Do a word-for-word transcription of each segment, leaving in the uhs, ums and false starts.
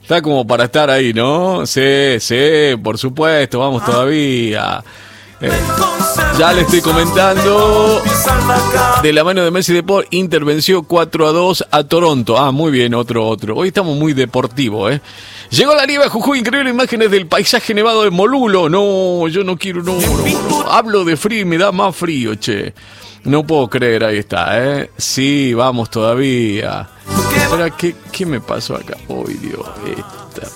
Está como para estar ahí, ¿no? Sí, sí, por supuesto, vamos todavía. Eh, ya le estoy comentando. De la mano de Messi Depor, Inter venció cuatro a dos a Toronto. Ah, muy bien, otro, otro. Hoy estamos muy deportivos, ¿eh? Llegó la nieve a Jujuy, increíbles imágenes del paisaje nevado de Molulo. No, yo no quiero, no, no. Hablo de frío y me da más frío, che. No puedo creer, ahí está, ¿eh? Sí, vamos todavía. Espera, ¿qué, qué me pasó acá? Uy, Dios, esta.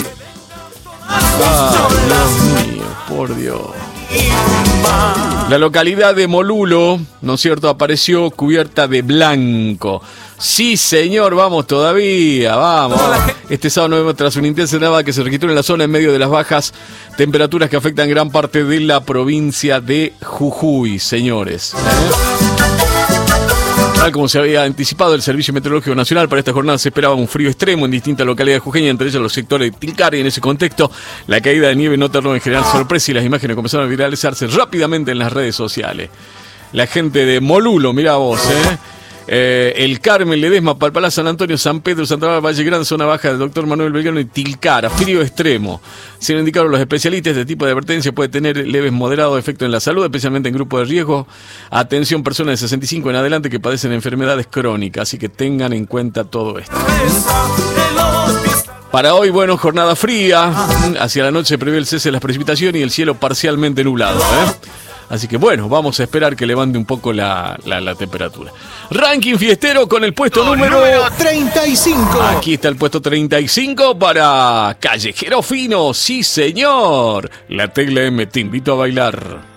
Ah, Dios mío, por Dios. La localidad de Molulo, ¿no es cierto?, apareció cubierta de blanco. Sí, señor, vamos todavía, vamos. Este sábado nueve tras una intensa nevada que se registró en la zona en medio de las bajas temperaturas que afectan gran parte de la provincia de Jujuy, señores. ¿Eh? Tal como se había anticipado el Servicio Meteorológico Nacional, para esta jornada se esperaba un frío extremo en distintas localidades jujeñas, entre ellas los sectores de Tilcara, y en ese contexto la caída de nieve no tardó en generar sorpresa y las imágenes comenzaron a viralizarse rápidamente en las redes sociales. La gente de Molulo, mirá vos, ¿eh? Eh, el Carmen, Ledesma, Palpalá, San Antonio, San Pedro, Santa Bárbara, Valle Grande, zona baja del doctor Manuel Belgrano y Tilcara, frío extremo. Se lo indicaron los especialistas, este tipo de advertencia puede tener leves moderados efectos en la salud, especialmente en grupos de riesgo. Atención, personas de sesenta y cinco en adelante que padecen enfermedades crónicas, así que tengan en cuenta todo esto. Para hoy, bueno, jornada fría, hacia la noche se prevé el cese de las precipitaciones y el cielo parcialmente nublado, ¿eh? Así que bueno, vamos a esperar que levante un poco la, la, la temperatura. Ranking fiestero con el puesto número... número treinta y cinco. Aquí está el puesto treinta y cinco para Callejero Fino. Sí, señor. La Tecla M, te invito a bailar.